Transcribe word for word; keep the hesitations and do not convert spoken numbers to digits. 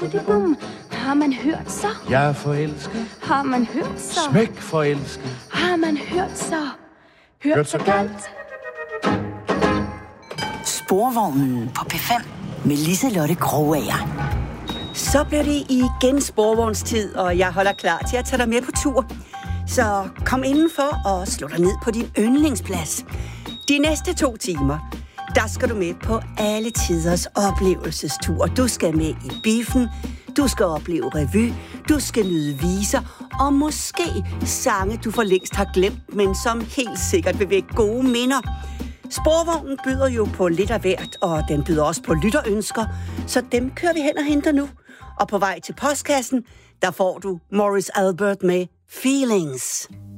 bum. Har man hørt så? Jeg er forelsket. Har man hørt så? Smæk forelsket. Har man hørt så? Hørt, Hørt så så galt? Sporvognen på P fem med Liselotte Krogager. Så bliver det igen sporvognstid, og jeg holder klar til at tage dig med på tur. Så kom indenfor og slå dig ned på din yndlingsplads. De næste to timer, der skal du med på alle tiders oplevelsestur. Du skal med i biffen, du skal opleve revy, du skal nyde viser, og måske sange, du for længst har glemt, men som helt sikkert vil vække gode minder. Sporvognen byder jo på lidt af hvert, og den byder også på lytterønsker, så dem kører vi hen og henter nu. Og på vej til postkassen, der får du Morris Albert med Feelings.